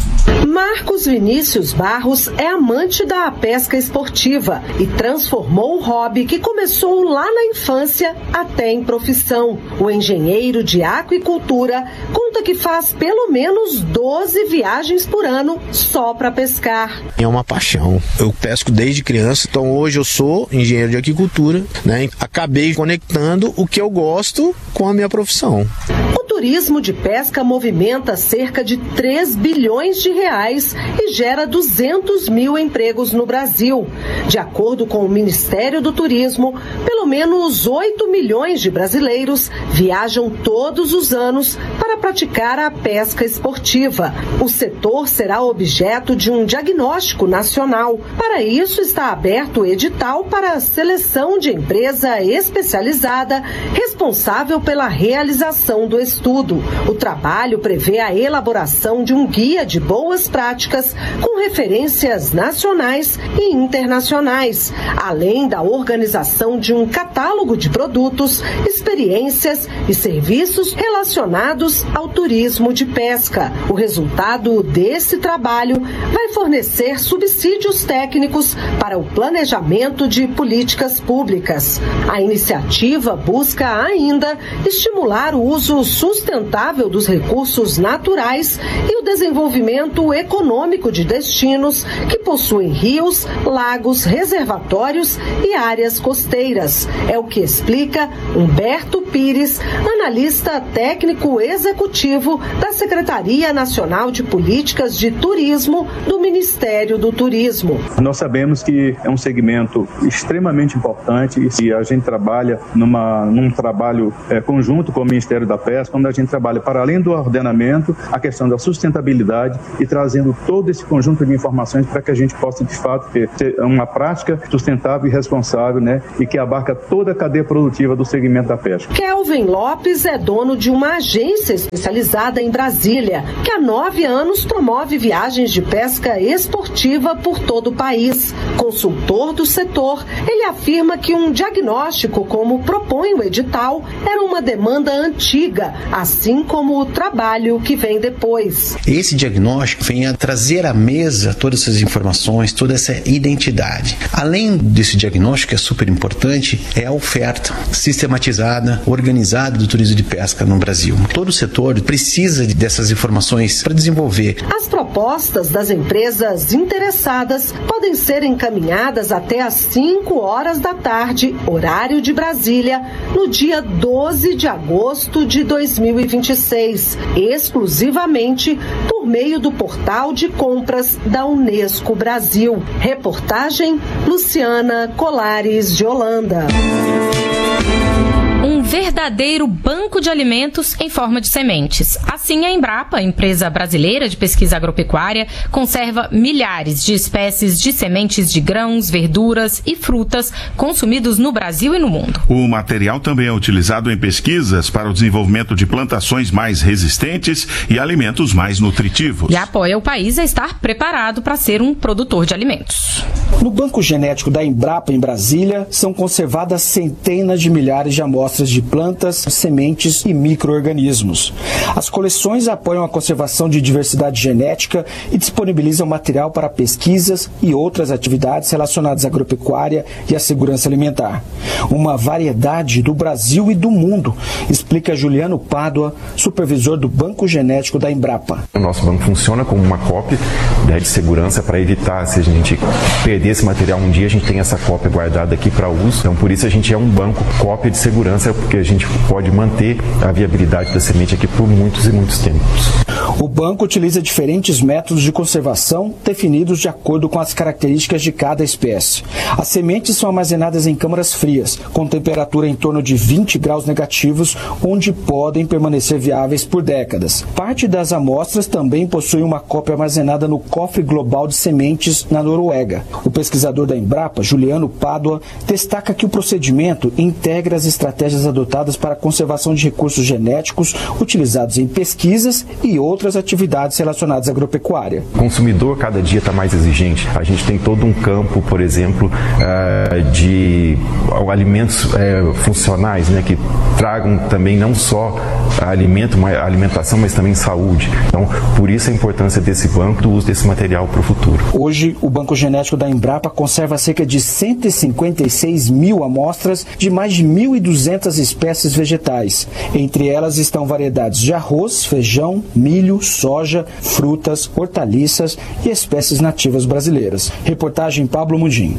Marcos Vinícius Barros é amante da pesca esportiva e transformou o hobby que começou lá na infância até em profissão. O engenheiro de aquicultura conta que faz pelo menos doze viagens por ano só para pescar. É uma paixão. Eu pesco desde criança, então hoje eu sou engenheiro de aquicultura, né? Acabei conectando o que eu gosto com a minha profissão. O turismo de pesca movimenta cerca de três bilhões de reais e gera duzentos mil empregos no Brasil. De acordo com o Ministério do Turismo, pelo menos oito milhões de brasileiros viajam todos os anos para praticar a pesca esportiva. O setor será objeto de um diagnóstico nacional. Para isso, está aberto o edital para a seleção de empresa especializada responsável pela realização do estudo. O trabalho prevê a elaboração de um guia de boas práticas com referências nacionais e internacionais, além da organização de um catálogo de produtos, experiências e serviços relacionados ao turismo de pesca. O resultado desse trabalho vai fornecer subsídios técnicos para o planejamento de políticas públicas. A iniciativa busca ainda estimular o uso sustentável dos recursos naturais e o desenvolvimento econômico de destinos que possuem rios, lagos, reservatórios e áreas costeiras. É o que explica Humberto Pires, analista técnico executivo da Secretaria Nacional de Políticas de Turismo do Ministério do Turismo. Nós sabemos que é um segmento extremamente importante e a gente trabalha numa, num trabalho é, conjunto com o Ministério da Pesca, onde a gente trabalha para além do ordenamento, a questão da sustentabilidade e trazendo todo esse conjunto de informações para que a gente possa, de fato, ter, ter uma prática sustentável e responsável, né, e que abarca toda a cadeia produtiva do segmento da pesca. Kelvin Lopes é dono de uma agência especializada em Brasília, que há nove anos promove viagens de pesca esportiva por todo o país. Consultor do setor, ele afirma que um diagnóstico, como propõe o edital, era uma demanda antiga, assim como o trabalho que vem depois. Esse diagnóstico vem a trazer à mesa todas essas informações, toda essa identidade. Além desse diagnóstico, que é super importante, é a oferta sistematizada, organizada do turismo de pesca no Brasil. Todo o setor precisa dessas informações para desenvolver. As propostas das empresas interessadas podem ser encaminhadas até às cinco horas da tarde, horário de Brasília, no dia doze de agosto de dois mil e vinte e seis, exclusivamente por meio do portal de compras da Unesco Brasil. Reportagem Luciana Colares de Holanda. Um verdadeiro banco de alimentos em forma de sementes. Assim, a Embrapa, empresa brasileira de pesquisa agropecuária, conserva milhares de espécies de sementes de grãos, verduras e frutas consumidos no Brasil e no mundo. O material também é utilizado em pesquisas para o desenvolvimento de plantações mais resistentes e alimentos mais nutritivos. E apoia o país a estar preparado para ser um produtor de alimentos. No banco genético da Embrapa, em Brasília, são conservadas centenas de milhares de amostras de plantas, sementes e micro-organismos. As coleções apoiam a conservação de diversidade genética e disponibilizam material para pesquisas e outras atividades relacionadas à agropecuária e à segurança alimentar. Uma variedade do Brasil e do mundo, explica Juliano Pádua, supervisor do Banco Genético da Embrapa. O nosso banco funciona como uma cópia, né, de segurança para evitar, se a gente perder esse material um dia, a gente tem essa cópia guardada aqui para uso. Então, por isso a gente é um banco cópia de segurança, porque a gente pode manter a viabilidade da semente aqui por muitos e muitos tempos. O banco utiliza diferentes métodos de conservação definidos de acordo com as características de cada espécie. As sementes são armazenadas em câmaras frias, com temperatura em torno de vinte graus negativos, onde podem permanecer viáveis por décadas. Parte das amostras também possui uma cópia armazenada no Cofre Global de Sementes na Noruega. O pesquisador da Embrapa, Juliano Pádua, destaca que o procedimento integra as estratégias adotadas para a conservação de recursos genéticos utilizados em pesquisas e outras atividades relacionadas à agropecuária. O consumidor cada dia está mais exigente. A gente tem todo um campo, por exemplo, de alimentos funcionais, né, que tragam também não só alimento, alimentação, mas também saúde. Então, por isso a importância desse banco, do uso desse material para o futuro. Hoje, o Banco Genético da Embrapa conserva cerca de cento e cinquenta e seis mil amostras de mais de mil e duzentas espécies vegetais. Entre elas estão variedades de arroz, feijão, milho, soja, frutas, hortaliças e espécies nativas brasileiras. Reportagem Pablo Mudim.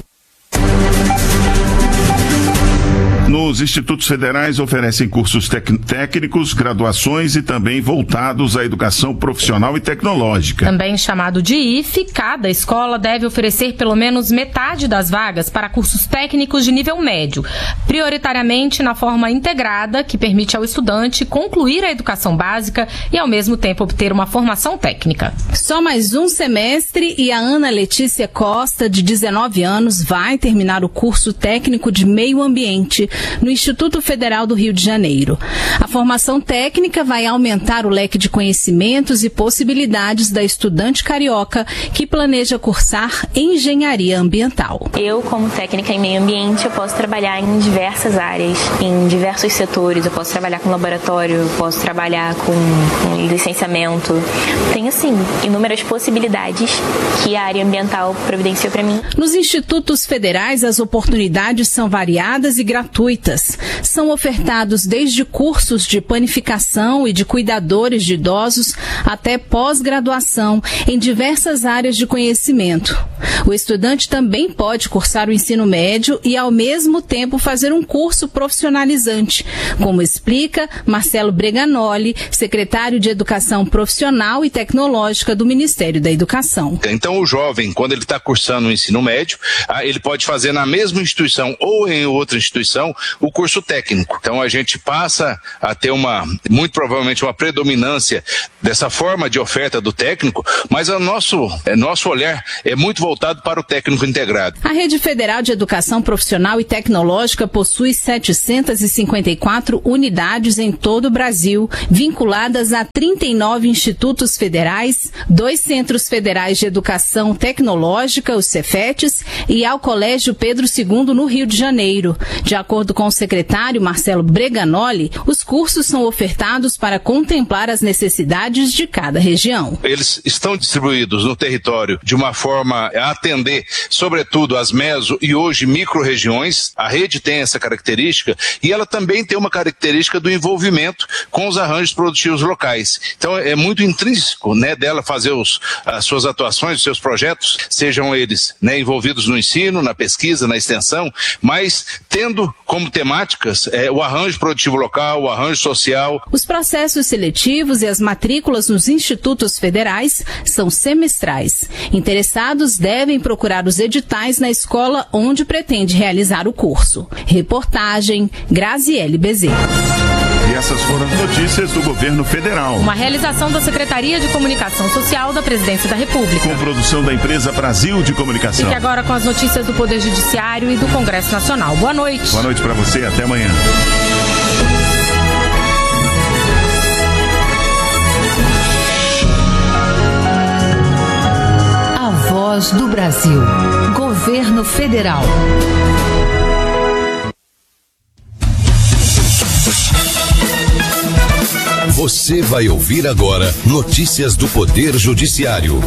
Nos institutos federais oferecem cursos tec- técnicos, graduações e também voltados à educação profissional e tecnológica. Também chamado de I F, cada escola deve oferecer pelo menos metade das vagas para cursos técnicos de nível médio, prioritariamente na forma integrada, que permite ao estudante concluir a educação básica e, ao mesmo tempo, obter uma formação técnica. Só mais um semestre e a Ana Letícia Costa, de dezenove anos, vai terminar o curso técnico de meio ambiente no Instituto Federal do Rio de Janeiro. A formação técnica vai aumentar o leque de conhecimentos e possibilidades da estudante carioca que planeja cursar engenharia ambiental. Eu, como técnica em meio ambiente, eu posso trabalhar em diversas áreas, em diversos setores. Eu posso trabalhar com laboratório, eu posso trabalhar com, com licenciamento. Tem, assim, inúmeras possibilidades que a área ambiental providenciou para mim. Nos institutos federais, as oportunidades são variadas e gratuitas. São ofertados desde cursos de panificação e de cuidadores de idosos até pós-graduação em diversas áreas de conhecimento. O estudante também pode cursar o ensino médio e, ao mesmo tempo, fazer um curso profissionalizante, como explica Marcelo Breganoli, secretário de Educação Profissional e Tecnológica do Ministério da Educação. Então, o jovem, quando ele está cursando o ensino médio, ele pode fazer na mesma instituição ou em outra instituição o curso técnico. Então a gente passa a ter uma, muito provavelmente uma predominância dessa forma de oferta do técnico, mas o nosso, é, nosso olhar é muito voltado para o técnico integrado. A Rede Federal de Educação Profissional e Tecnológica possui setecentas e cinquenta e quatro unidades em todo o Brasil, vinculadas a trinta e nove institutos federais, dois Centros Federais de Educação Tecnológica, os Cefetes, e ao Colégio Pedro segundo no Rio de Janeiro. De acordo com o secretário Marcelo Breganoli, os cursos são ofertados para contemplar as necessidades de cada região. Eles estão distribuídos no território de uma forma a atender, sobretudo, as meso e hoje micro-regiões. A rede tem essa característica e ela também tem uma característica do envolvimento com os arranjos produtivos locais. Então é muito intrínseco, né, dela fazer os, as suas atuações, os seus projetos, sejam eles, né, envolvidos no ensino, na pesquisa, na extensão, mas tendo como temáticas é, o arranjo produtivo local, o arranjo social. Os processos seletivos e as matrículas nos institutos federais são semestrais. Interessados devem procurar os editais na escola onde pretende realizar o curso. Reportagem Graziele Bezerra. E essas foram as notícias do governo federal. Uma realização da Secretaria de Comunicação Social da Presidência da República. Com produção da empresa Brasil de Comunicação. Fique agora com as notícias do Poder Judiciário e do Congresso Nacional. Boa noite. Boa noite para você, até amanhã. A Voz do Brasil. Governo Federal. Você vai ouvir agora notícias do Poder Judiciário.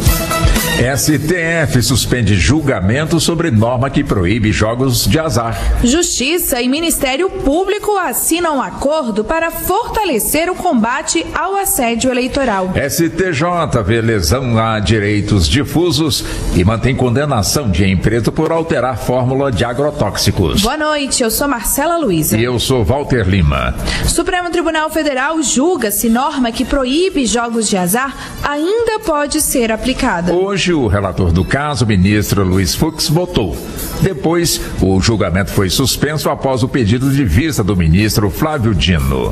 S T F suspende julgamento sobre norma que proíbe jogos de azar. Justiça e Ministério Público assinam acordo para fortalecer o combate ao assédio eleitoral. S T J vê lesão a direitos difusos e mantém condenação de empresa por alterar fórmula de agrotóxicos. Boa noite, eu sou Marcela Luiza. E eu sou Walter Lima. Supremo Tribunal Federal julga se norma que proíbe jogos de azar ainda pode ser aplicada. Hoje, o relator do caso, o ministro Luiz Fux, votou. Depois, o julgamento foi suspenso após o pedido de vista do ministro Flávio Dino.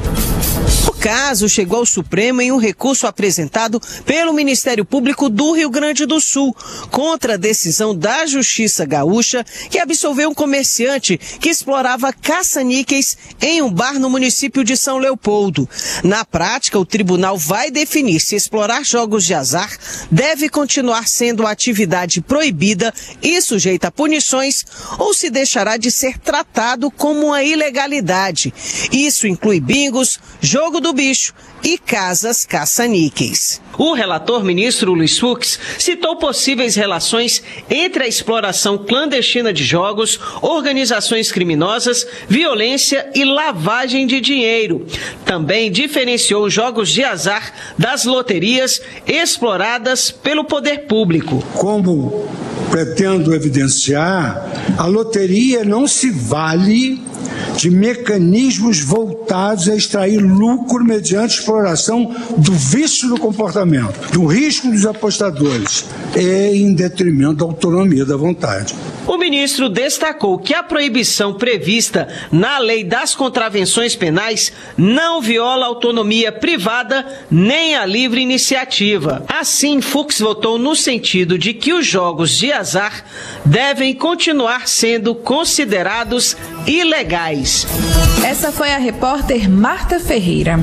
O caso chegou ao Supremo em um recurso apresentado pelo Ministério Público do Rio Grande do Sul contra a decisão da Justiça Gaúcha que absolveu um comerciante que explorava caça-níqueis em um bar no município de São Leopoldo. Na prática, o tribunal vai definir se explorar jogos de azar deve continuar sendo uma atividade proibida e sujeita a punições ou se deixará de ser tratado como uma ilegalidade. Isso inclui bingos, jogo do bicho e casas caça-níqueis. O relator ministro Luiz Fux citou possíveis relações entre a exploração clandestina de jogos, organizações criminosas, violência e lavagem de dinheiro. Também diferenciou os jogos de azar das loterias exploradas pelo poder público. Como pretendo evidenciar, a loteria não se vale de mecanismos voltados a extrair lucro mediante exploração do vício do comportamento, do risco dos apostadores e em detrimento da autonomia da vontade. O ministro destacou que a proibição prevista na Lei das Contravenções Penais não viola a autonomia privada nem a livre iniciativa. Assim, Fux votou no sentido de que os jogos de azar devem continuar sendo considerados ilegais. Essa foi a repórter Marta Ferreira.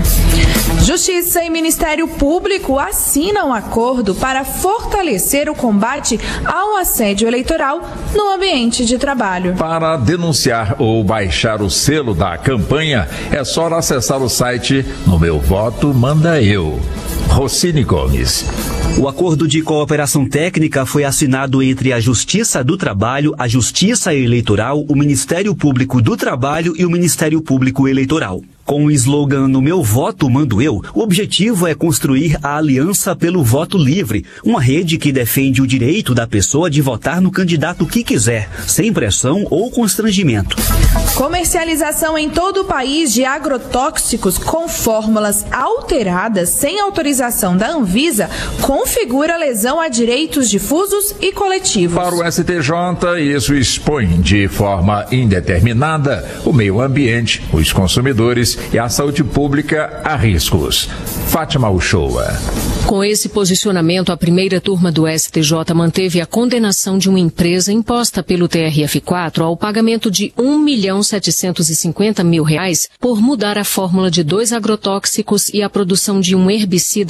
Justiça e Ministério Público assinam um acordo para fortalecer o combate ao assédio eleitoral no ambiente de trabalho. Para denunciar ou baixar o selo da campanha, é só acessar o site No Meu Voto Manda Eu. Rossini Gomes. O acordo de cooperação técnica foi assinado entre a Justiça do Trabalho, a Justiça Eleitoral, o Ministério Público do Trabalho e o Ministério Público Eleitoral. Com o slogan No Meu Voto Mando Eu, o objetivo é construir a Aliança pelo Voto Livre, uma rede que defende o direito da pessoa de votar no candidato que quiser, sem pressão ou constrangimento. Comercialização em todo o país de agrotóxicos com fórmulas alteradas sem autorização da Anvisa configura lesão a direitos difusos e coletivos. Para o S T J, isso expõe de forma indeterminada o meio ambiente, os consumidores e a saúde pública a riscos. Fátima Uchoa. Com esse posicionamento, a primeira turma do S T J manteve a condenação de uma empresa imposta pelo T R F quatro ao pagamento de um milhão setecentos e cinquenta mil reais por mudar a fórmula de dois agrotóxicos e a produção de um herbicida